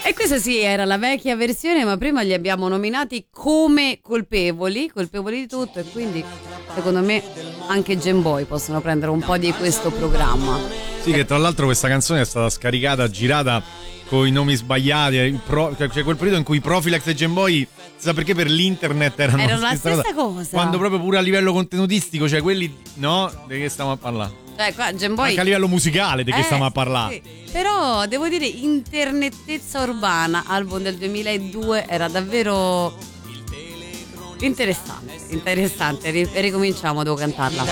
E questa sì era la vecchia versione, ma prima li abbiamo nominati come colpevoli di tutto, e quindi secondo me anche Game Boy possono prendere un po' di questo programma. Sì, che tra l'altro questa canzone è stata scaricata, girata con i nomi sbagliati, cioè quel periodo in cui i Profilax e Game Boy, sa perché, per l'internet erano la stessa cosa. Quando proprio pure a livello contenutistico, cioè quelli, no, di che stiamo a parlare? Cioè qua Game Boy, anche a livello musicale di che stiamo a parlare. Sì. Però devo dire, Internettezza Urbana, album del 2002, era davvero interessante. Ricominciamo, devo cantarla.